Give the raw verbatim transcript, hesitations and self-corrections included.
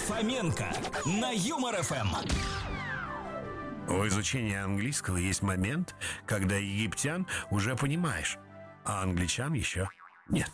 Фоменко на Юмор эф эм. У изучения английского есть момент, когда египтян уже понимаешь, а англичан еще